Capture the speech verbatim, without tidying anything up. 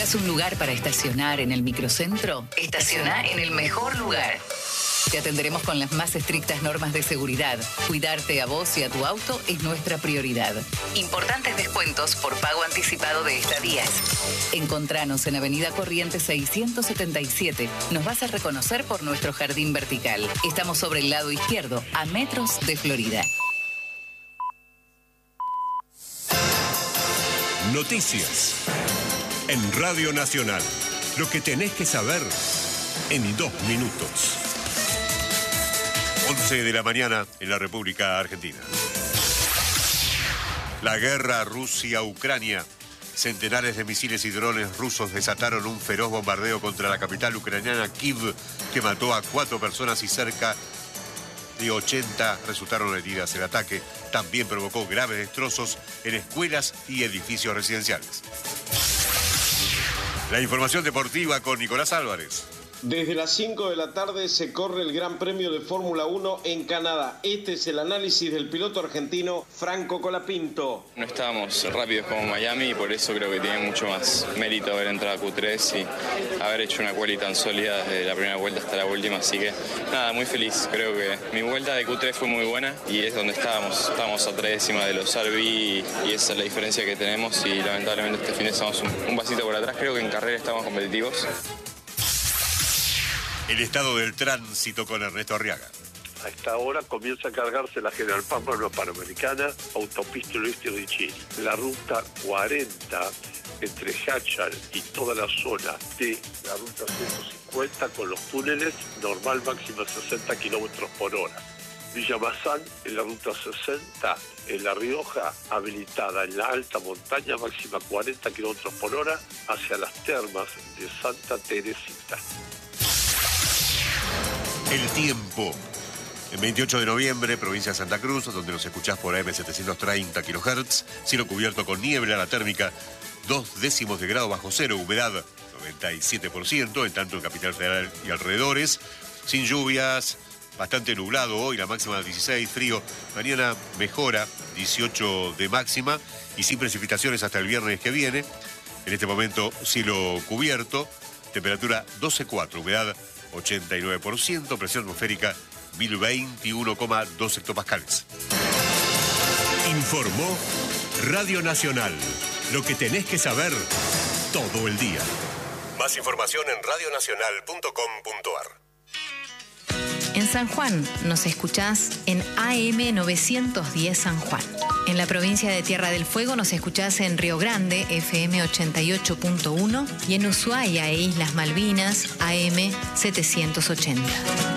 ¿Buscas un lugar para estacionar en el microcentro? Estaciona en el mejor lugar. Te atenderemos con las más estrictas normas de seguridad. Cuidarte a vos y a tu auto es nuestra prioridad. Importantes descuentos por pago anticipado de estadías. Encontranos en Avenida Corrientes seiscientos setenta y siete. Nos vas a reconocer por nuestro jardín vertical. Estamos sobre el lado izquierdo, a metros de Florida. Noticias en Radio Nacional. Lo que tenés que saber en dos minutos. once de la mañana en la República Argentina. La guerra Rusia-Ucrania. Centenares de misiles y drones rusos desataron un feroz bombardeo contra la capital ucraniana, Kiev, que mató a cuatro personas y cerca de ochenta resultaron heridas. El ataque también provocó graves destrozos en escuelas y edificios residenciales. La información deportiva con Nicolás Álvarez. Desde las cinco de la tarde se corre el Gran Premio de Fórmula uno en Canadá. Este es el análisis del piloto argentino Franco Colapinto. No estábamos rápidos como Miami y por eso creo que tiene mucho más mérito haber entrado a Q tres y haber hecho una quali tan sólida desde la primera vuelta hasta la última. Así que nada, muy feliz. Creo que mi vuelta de Q tres fue muy buena y es donde estábamos. Estábamos a tres décimas de los R B y, y esa es la diferencia que tenemos y lamentablemente este fin de estamos un, un pasito por atrás. Creo que en carrera estamos competitivos. El estado del tránsito con Ernesto Arriaga. A esta hora comienza a cargarse la General Paz Panamericana, autopista oeste de Chile. La ruta cuarenta entre Hachal y toda la zona de la ruta ciento cincuenta con los túneles, normal máxima sesenta kilómetros por hora. Villa Mazán en la ruta sesenta, en La Rioja, habilitada en la alta montaña, máxima cuarenta kilómetros por hora, hacia las termas de Santa Teresita. El tiempo. El veintiocho de noviembre, provincia de Santa Cruz, donde nos escuchás por A M setecientos treinta kilohertz, cielo cubierto con niebla, la térmica dos décimos de grado bajo cero, humedad noventa y siete por ciento, en tanto en Capital Federal y alrededores, sin lluvias, bastante nublado hoy, la máxima dieciséis, frío, mañana mejora, dieciocho de máxima, y sin precipitaciones hasta el viernes que viene. En este momento, cielo cubierto, temperatura doce coma cuatro, humedad ochenta y nueve por ciento, presión atmosférica mil veintiuno coma dos hectopascales. Informó Radio Nacional. Lo que tenés que saber todo el día. Más información en radio nacional punto com punto a r. En San Juan nos escuchás en A M novecientos diez San Juan. En la provincia de Tierra del Fuego nos escuchás en Río Grande, F M ochenta y ocho punto uno, y en Ushuaia e Islas Malvinas, A M setecientos ochenta.